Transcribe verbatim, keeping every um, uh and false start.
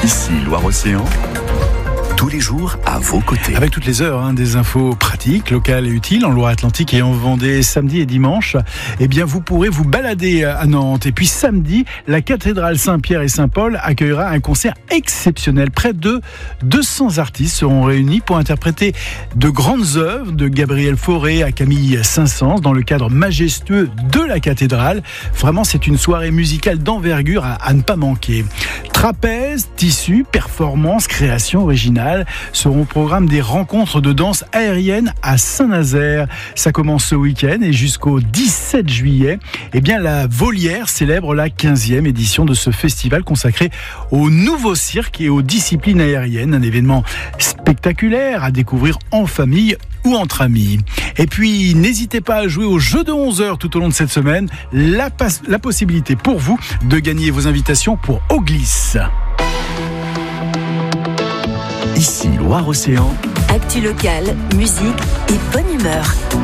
Ici Loire-Océan, tous les jours à vos côtés. Avec toutes les heures, hein, des infos pratiques, locales et utiles en Loire-Atlantique et en Vendée, samedi et dimanche. Eh bien, vous pourrez vous balader à Nantes. Et puis samedi, la cathédrale Saint-Pierre et Saint-Paul accueillera un concert exceptionnel. Près de deux cents artistes seront réunis pour interpréter de grandes œuvres de Gabriel Fauré à Camille Saint-Saëns dans le cadre majestueux de la cathédrale. Vraiment, c'est une soirée musicale d'envergure à, à ne pas manquer. Trapèze, tissu, performance, création originale seront au programme des rencontres de danse aérienne à Saint-Nazaire. Ça commence ce week-end et jusqu'au dix-sept juillet. Eh bien, la Volière célèbre la quinzième édition de ce festival consacré au nouveau cirque et aux disciplines aériennes. Un événement spectaculaire à découvrir en famille ou entre amis. Et puis, n'hésitez pas à jouer au jeu de onze heures tout au long de cette semaine. La, pas- la possibilité pour vous de gagner vos invitations pour Oglis. Ici Loire-Océan, Actu locale, musique et bonne humeur.